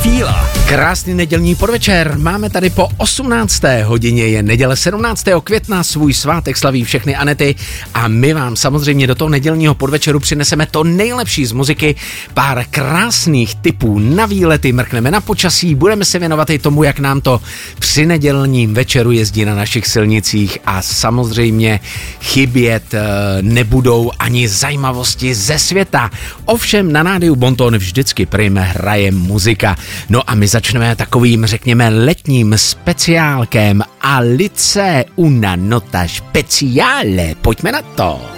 Fíla. Krásný nedělní podvečer, máme tady po 18. hodině, je neděle 17. května, svůj svátek slaví všechny Anety a my vám samozřejmě do toho nedělního podvečeru přineseme to nejlepší z muziky, pár krásných tipů na výlety, mrkneme na počasí, budeme se věnovat i tomu, jak nám to při nedělním večeru jezdí na našich silnicích a samozřejmě chybět nebudou ani zajímavosti ze světa. Ovšem na rádiu Bonton vždycky prým hraje muzika. No a my začneme takovým, řekněme, letním speciálkem Alice una nota speciale. Pojďme na to.